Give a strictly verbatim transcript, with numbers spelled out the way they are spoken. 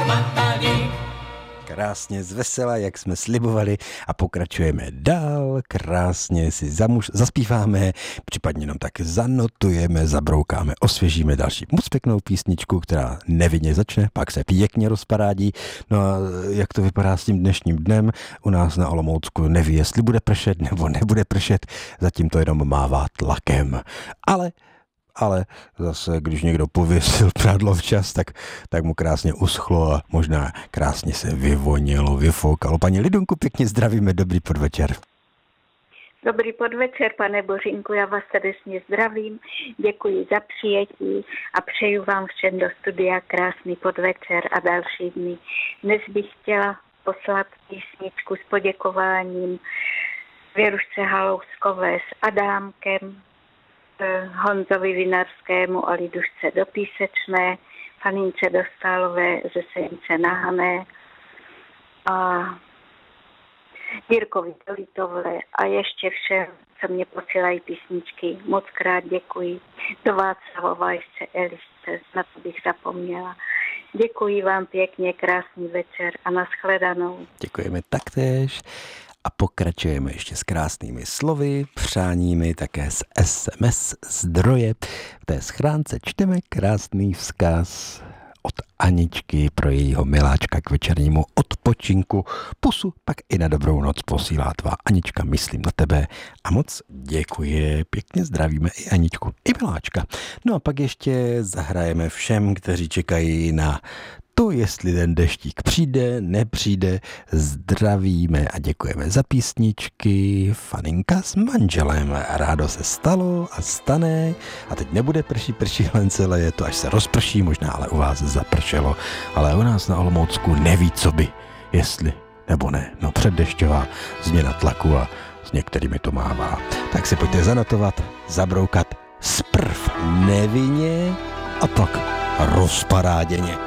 Krásně zvesela, jak jsme slibovali, a pokračujeme dál. Krásně si zamuž, zaspíváme, případně jenom tak zanotujeme, zabroukáme, osvěžíme další moc pěknou písničku, která nevinně začne, pak se pěkně rozparádí. No a jak to vypadá s tím dnešním dnem? U nás na Olomoucku neví, jestli bude pršet nebo nebude pršet, zatím to jenom mává tlakem. Ale Ale zase, když někdo pověsil prádlo včas, tak, tak mu krásně uschlo a možná krásně se vyvonilo, vyfoukalo. Paní Lidunku, pěkně zdravíme, dobrý podvečer. Dobrý podvečer, pane Bořínku, já vás srdečně zdravím, děkuji za přijetí a přeju vám všem do studia krásný podvečer a další dny. Dnes bych chtěla poslat písničku s poděkováním Věrušce Halouskové s Adámkem, Honzovi Vinarskému a Lidušce do Písečné, Fanince Dostálové ze Senice na Hané a Jirkovi do Litovle a ještě všem, co mě posílají písničky. Moc krát děkuji. Do Václavova ještě Elišce, na to bych zapomněla. Děkuji vám pěkně, krásný večer a nashledanou. Děkujeme taktéž. A pokračujeme ještě s krásnými slovy, přáními, také z es em es zdroje. V té schránce čteme krásný vzkaz od Aničky pro jejího miláčka k večernímu odpočinku. Pusu pak i na dobrou noc posílá tvá Anička, myslím na tebe. A moc děkuji, pěkně zdravíme i Aničku, i miláčka. No a pak ještě zahrajeme všem, kteří čekají na to, jestli ten deštík přijde, nepřijde. Zdravíme a děkujeme za písničky. Faninka s manželem. Rádo se stalo a stane. A teď nebude prší, prší len celé, je to až se rozprší, možná ale u vás zapršelo. Ale u nás na Olomoucku neví, co by, jestli nebo ne. No předdešťová změna tlaku a s některými to mává. Tak si pojďte zanotovat, zabroukat, sprv nevinně a pak rozparáděně.